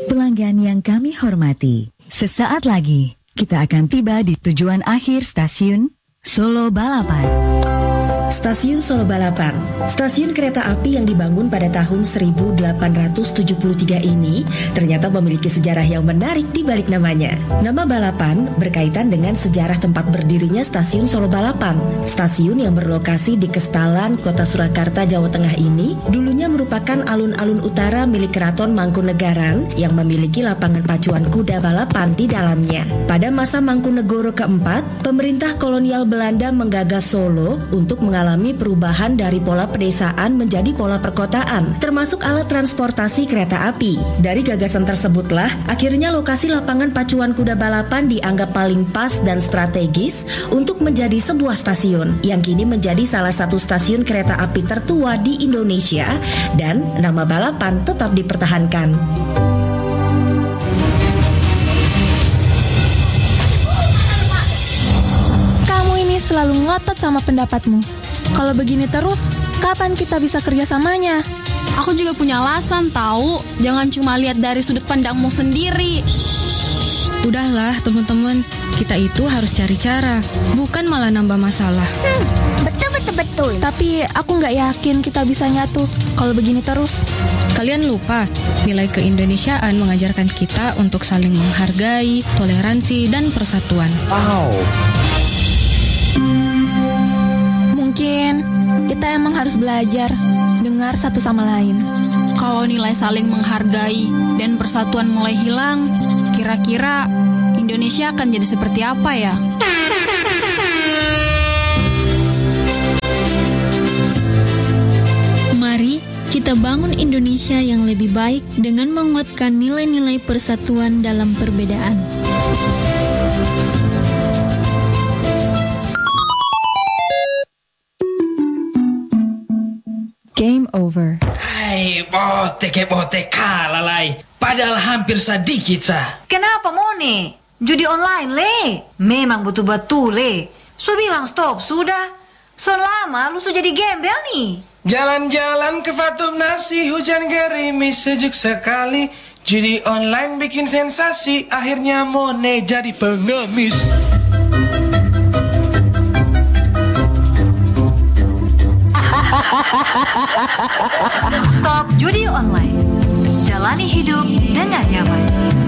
Pelanggan yang kami hormati, sesaat lagi kita akan tiba di tujuan akhir stasiun Solo Balapan. Stasiun Solo Balapan, stasiun kereta api yang dibangun pada tahun 1873 ini ternyata memiliki sejarah yang menarik di balik namanya. Nama Balapan berkaitan dengan sejarah tempat berdirinya stasiun Solo Balapan. Stasiun yang berlokasi di Kestalan, Kota Surakarta, Jawa Tengah ini dulunya merupakan alun-alun utara milik Keraton Mangkunegaran yang memiliki lapangan pacuan kuda balapan di dalamnya. Pada masa Mangkunegoro keempat, pemerintah kolonial Belanda menggagas Solo untuk mengalami perubahan dari pola pedesaan menjadi pola perkotaan, termasuk alat transportasi kereta api. Dari gagasan tersebutlah, akhirnya lokasi lapangan pacuan kuda balapan dianggap paling pas dan strategis untuk menjadi sebuah stasiun, yang kini menjadi salah satu stasiun kereta api tertua di Indonesia, dan nama Balapan tetap dipertahankan. Kamu ini selalu ngotot sama pendapatmu. Kalau begini terus, kapan kita bisa kerjasamanya? Aku juga punya alasan tahu. Jangan cuma lihat dari sudut pandangmu sendiri. Udahlah teman-teman, kita itu harus cari cara, bukan malah nambah masalah. Betul. Tapi aku nggak yakin kita bisa nyatu kalau begini terus. Kalian lupa, nilai keindonesiaan mengajarkan kita untuk saling menghargai, toleransi, dan persatuan. Mungkin kita emang harus belajar dengar satu sama lain. Kalau nilai saling menghargai dan persatuan mulai hilang, kira-kira Indonesia akan jadi seperti apa ya? Mari kita bangun Indonesia yang lebih baik dengan menguatkan nilai-nilai persatuan dalam perbedaan. Game over. Hai, botek kalah lai. Padahal hampir sedikit sah. Kenapa Mone? Judi online le. Memang betul-betul le. So bilang stop sudah. So lama lu sudah jadi gembel nih. Jalan-jalan ke Fatum Nasi, hujan gerimis sejuk sekali. Judi online bikin sensasi, akhirnya Mone jadi pengemis. Stop judi online. Jalani hidup dengan nyaman.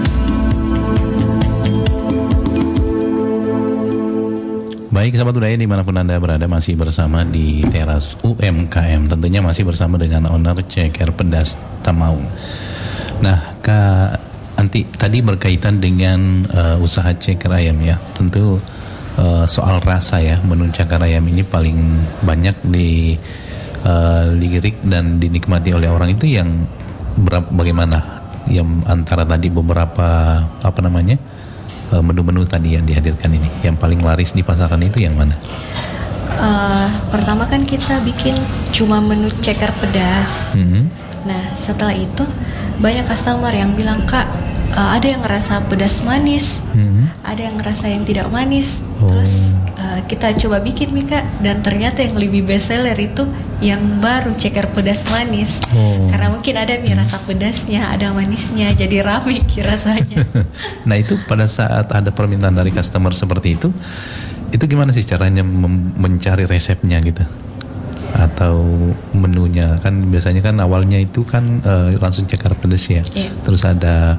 Baik sahabat budaya dimanapun Anda berada, masih bersama di teras UMKM. Tentunya masih bersama dengan owner Ceker Pedas Tamaung. Nah Kak Anti, tadi berkaitan dengan usaha ceker ayam ya. Tentu soal rasa ya, menu ceker ayam ini paling banyak dilirik dan dinikmati oleh orang itu yang bagaimana? Yang antara tadi beberapa menu-menu tadi yang dihadirkan ini, yang paling laris di pasaran itu yang mana? Pertama kan kita bikin cuma menu ceker pedas. Nah setelah itu banyak customer yang bilang, Kak, ada yang ngerasa pedas manis, ada yang ngerasa yang tidak manis. Terus kita coba bikin nih Kak, dan ternyata yang lebih best seller itu yang baru ceker pedas manis. Karena mungkin ada rasa pedasnya, ada manisnya, jadi rame rasanya. Nah itu pada saat ada permintaan dari customer seperti itu gimana sih caranya mencari resepnya gitu? Atau menunya, kan biasanya kan awalnya itu kan langsung ceker pedas ya. Terus ada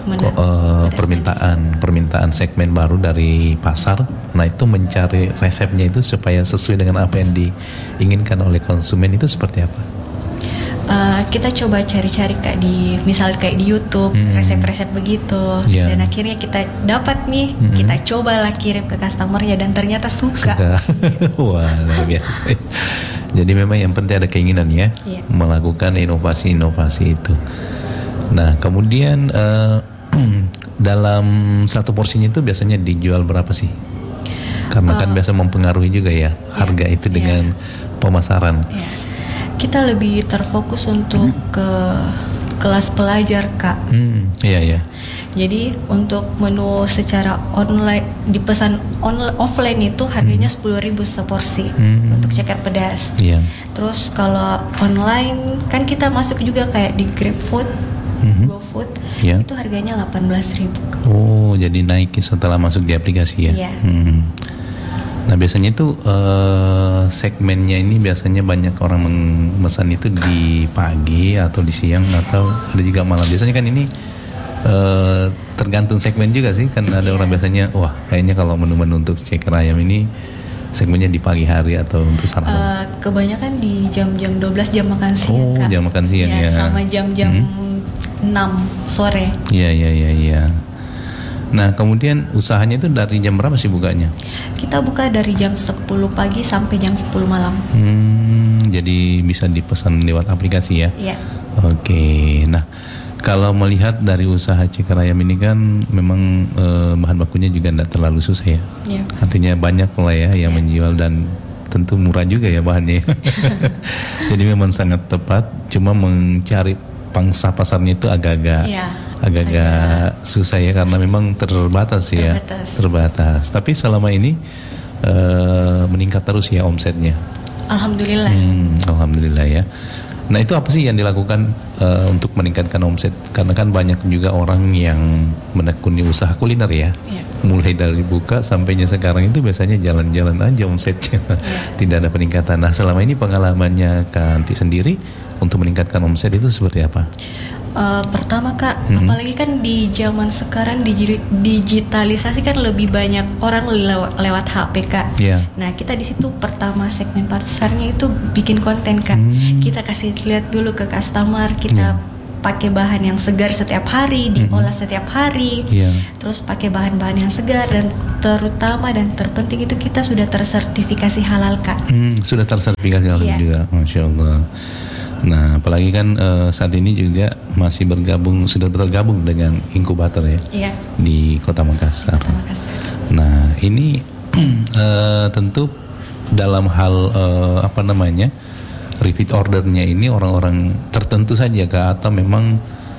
permintaan segmen baru dari pasar. Nah itu mencari resepnya itu supaya sesuai dengan apa yang diinginkan oleh konsumen itu seperti apa? Kita coba cari-cari misalnya kayak di YouTube resep-resep begitu, dan akhirnya kita dapat nih, kita cobalah kirim ke customernya dan ternyata suka. Wah luar biasa. Jadi memang yang penting ada keinginan ya, melakukan inovasi-inovasi itu. Nah kemudian dalam satu porsinya itu biasanya dijual berapa sih? Karena kan biasa mempengaruhi juga ya harga itu dengan pemasaran. Kita lebih terfokus untuk ke kelas pelajar Kak. Jadi untuk menu secara online dipesan offline itu harganya 10.000 seporsi untuk ceker pedas. Terus kalau online kan kita masuk juga kayak di GrabFood, GoFood GoFood, Ya. itu harganya 18.000. Oh, jadi naik setelah masuk di aplikasi ya? Iya. Nah, biasanya itu segmennya ini biasanya banyak orang memesan itu di pagi atau di siang atau ada juga malam. Biasanya kan ini tergantung segmen juga sih, kan ada orang biasanya, wah kayaknya kalau menu-menu untuk ceker ayam ini segmennya di pagi hari atau untuk sarapan. Kebanyakan di jam-jam 12 jam makan siang, Kak. Jam makan siang ya. Sama jam-jam 6 sore. Iya. Nah, kemudian usahanya itu dari jam berapa sih bukanya? Kita buka dari jam 10 pagi sampai jam 10 malam. Jadi bisa dipesan lewat aplikasi ya? Iya. Oke. Nah, kalau melihat dari usaha ceker ayam ini kan memang bahan bakunya juga tidak terlalu susah ya? Iya. Artinya banyak lah ya yang menjual dan tentu murah juga ya bahannya. Jadi memang sangat tepat. Cuma mencari pangsa pasarnya itu agak-agak susah ya, karena memang terbatas ya. Terbatas. Tapi selama ini meningkat terus ya omsetnya. Alhamdulillah. Alhamdulillah ya. Nah, itu apa sih yang dilakukan untuk meningkatkan omset? Karena kan banyak juga orang yang menekuni usaha kuliner ya. Mulai dari buka sampainya sekarang itu biasanya jalan-jalan aja omsetnya. Tidak ada peningkatan. Nah, selama ini pengalamannya Kak Anti sendiri untuk meningkatkan omset itu seperti apa? Pertama Kak, apalagi kan di zaman sekarang digitalisasi kan lebih banyak orang lewat HP Kak. Nah, kita di situ pertama segmen pasarnya itu bikin konten Kak. Kita kasih lihat dulu ke customer, kita pakai bahan yang segar setiap hari, diolah setiap hari. Terus pakai bahan-bahan yang segar, dan terutama dan terpenting itu kita sudah tersertifikasi halal Kak. Sudah tersertifikasi halal juga, Masya Allah. Nah, apalagi kan saat ini juga masih sudah bergabung dengan inkubator ya, di Kota Makassar. Nah, ini tentu dalam hal repeat ordernya ini orang-orang tertentu saja Kak, atau memang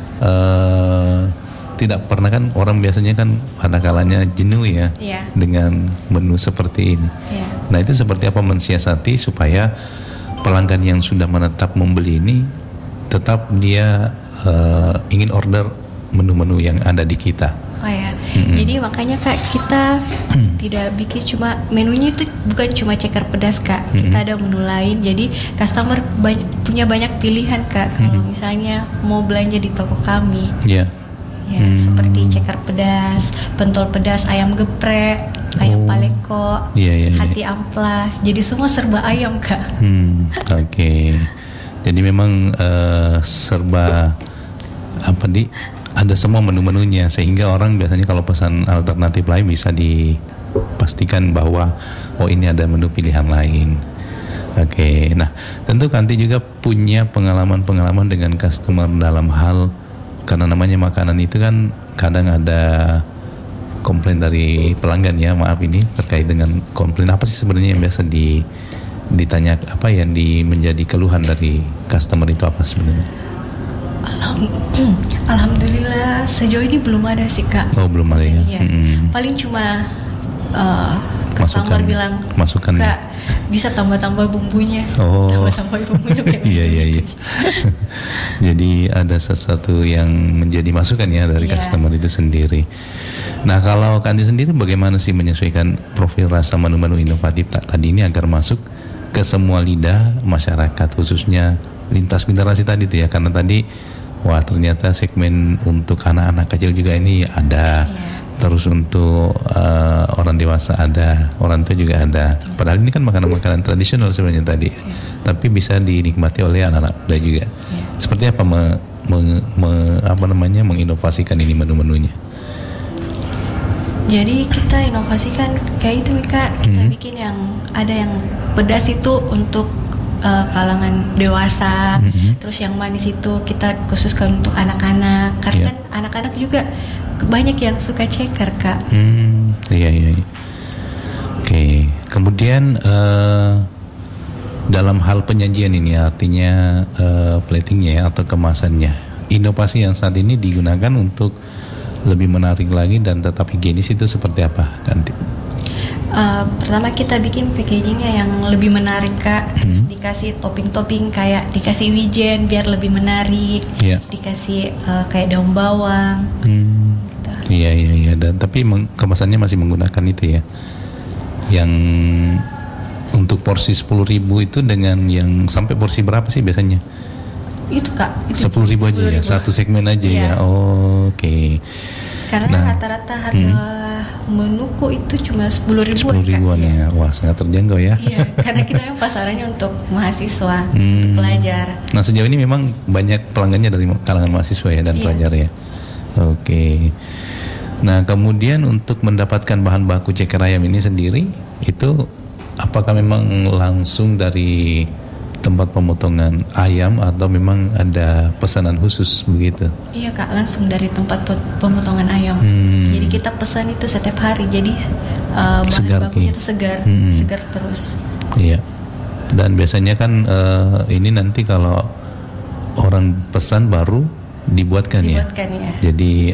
tidak pernah, kan orang biasanya kan ada kalanya jenuh ya dengan menu seperti ini. Nah, itu seperti apa mensiasati supaya pelanggan yang sudah menetap membeli ini tetap dia ingin order menu-menu yang ada di kita. Jadi makanya Kak, kita tidak bikin cuma menunya itu bukan cuma ceker pedas Kak. Kita ada menu lain, jadi customer punya banyak pilihan Kak. Kalau misalnya mau belanja di toko kami, seperti ceker pedas, pentol pedas, ayam geprek, ayam paleko, hati ampla. Jadi semua serba ayam Kak. Oke. Jadi memang serba ada semua menu-menunya, sehingga orang biasanya kalau pesan alternatif lain bisa dipastikan bahwa ini ada menu pilihan lain. Oke. Nah, tentu Kanti juga punya pengalaman dengan customer dalam hal, karena namanya makanan itu kan kadang ada komplain dari pelanggan ya, maaf ini terkait dengan komplain apa sih sebenarnya yang biasa ditanya, apa yang menjadi keluhan dari customer itu apa sebenarnya? Alhamdulillah sejauh ini belum ada sih Kak. Belum ada ya. Paling cuma customer bilang, Kak bisa tambah-tambah bumbunya. Tambah-tambah bumbunya. Iya. Jadi ada sesuatu yang menjadi masukan ya dari customer itu sendiri. Nah, kalau Kanti sendiri bagaimana sih menyesuaikan profil rasa menu-menu inovatif tadi ini agar masuk ke semua lidah masyarakat, khususnya lintas generasi tadi tuh ya? Karena tadi ternyata segmen untuk anak-anak kecil juga ini ada. Terus untuk orang dewasa ada, orang tua juga ada. Padahal ini kan makanan-makanan tradisional sebenarnya tadi, tapi bisa dinikmati oleh anak-anak muda juga. Seperti apa menginovasikan ini menu-menunya? Jadi kita inovasikan kayak itu Kak. Kita bikin yang ada yang pedas itu untuk kalangan dewasa, terus yang manis itu kita khususkan untuk anak-anak, karena kan anak-anak juga banyak yang suka ceker Kak. Iya. Oke. Kemudian dalam hal penyajian ini, artinya platingnya atau kemasannya, inovasi yang saat ini digunakan untuk lebih menarik lagi dan tetap higienis itu seperti apa Kanti? Pertama kita bikin packagingnya yang lebih menarik Kak, terus dikasih topping-topping kayak dikasih wijen biar lebih menarik, dikasih kayak daun bawang. Gitu. Iya. Dan tapi kemasannya masih menggunakan itu ya, yang untuk porsi 10.000 itu dengan yang sampai porsi berapa sih biasanya? Itu Kak, 10.000 aja ya, satu segmen aja ya. Oke. Karena rata-rata harga menuku itu cuma 10.000-an. 10.000-an ya. Wah, sangat terjangkau ya. Iya, karena kita yang pasarannya untuk mahasiswa, untuk pelajar. Nah, sejauh ini memang banyak pelanggannya dari kalangan mahasiswa ya dan pelajar ya. Oke. Nah, kemudian untuk mendapatkan bahan baku ceker ayam ini sendiri, itu apakah memang langsung dari tempat pemotongan ayam atau memang ada pesanan khusus begitu? Iya Kak, langsung dari tempat pemotongan ayam. Jadi kita pesan itu setiap hari. Jadi bahan bakunya itu segar terus. Iya. Dan biasanya kan ini nanti kalau orang pesan baru dibuatkan ya. Jadi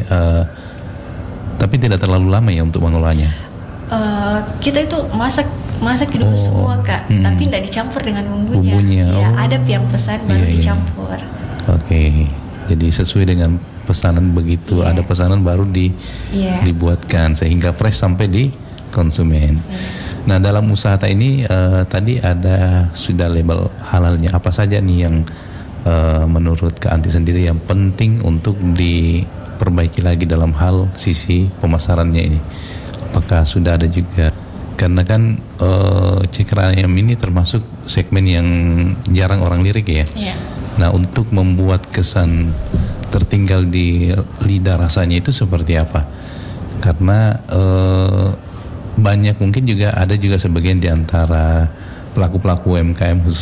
tapi tidak terlalu lama ya untuk mengolahnya. Kita itu masak dulu semua Kak, tapi tidak dicampur dengan bumbunya. Ya, ada yang pesan baru dicampur. Oke. Jadi sesuai dengan pesanan begitu, ada pesanan baru dibuatkan sehingga fresh sampai di konsumen. Nah, dalam usaha ini tadi ada sudah label halalnya. Apa saja nih yang menurut Kak Anti sendiri yang penting untuk diperbaiki lagi dalam hal sisi pemasarannya ini? Apakah sudah ada juga? Karena kan ceker ayam ini termasuk segmen yang jarang orang lirik ya. Nah, untuk membuat kesan tertinggal di lidah rasanya itu seperti apa? Karena banyak mungkin juga ada juga sebagian di antara pelaku-pelaku UMKM